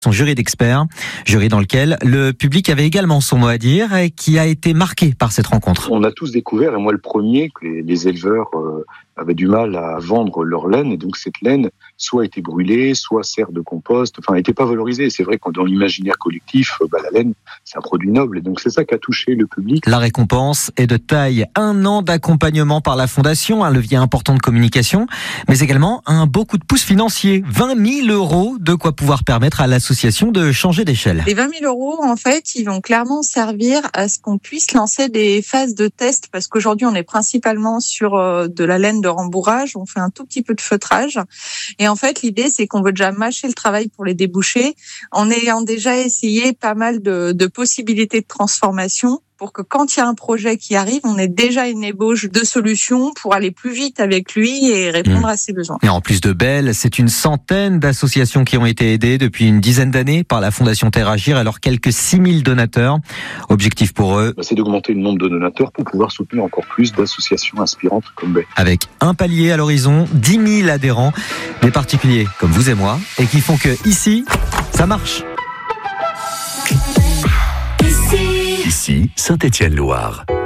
son jury d'experts. Jury dans lequel le public avait également son mot à dire et qui a été marqué par cette rencontre. On a tous découvert, et moi le premier, que les éleveurs avaient du mal à vendre leur laine, et donc cette laine soit était brûlée, soit sert de compost, enfin n'était pas valorisée. Et c'est vrai que dans l'imaginaire collectif, la laine, c'est un produit noble, et donc c'est ça qui a touché le public. La récompense est de taille. 1 an d'accompagnement par la Fondation, un levier important de communication, mais également un beau coup de pouce financier. 20 000 €, de quoi pouvoir permettre à l'association de changer d'échelle. Les 20 000 €, en fait, ils vont clairement servir à ce qu'on puisse lancer des phases de test, parce qu'aujourd'hui, on est principalement sur de la laine de rembourrage, on fait un tout petit peu de feutrage. Et en fait, l'idée, c'est qu'on veut déjà mâcher le travail pour les déboucher, en ayant déjà essayé pas mal de possibilités de transformation, pour que quand il y a un projet qui arrive, on ait déjà une ébauche de solutions pour aller plus vite avec lui et répondre à ses besoins. Et en plus de Belle, c'est une centaine d'associations qui ont été aidées depuis une dizaine d'années par la Fondation Terre Agir, alors quelques 6 000 donateurs. Objectif pour eux, c'est d'augmenter le nombre de donateurs pour pouvoir soutenir encore plus d'associations inspirantes comme Belle. Avec un palier à l'horizon, 10 000 adhérents, des particuliers comme vous et moi, et qui font que ici, ça marche. Ici, Saint-Étienne-Loire.